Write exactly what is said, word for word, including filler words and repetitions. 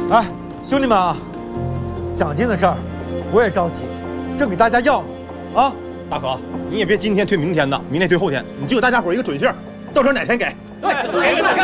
哎，兄弟们啊，奖金的事儿我也着急，正给大家要呢。啊， 大可，你也别今天退明天的，明天退后天，你就给大家伙一个准信儿，到时候哪天给。 对，给给给。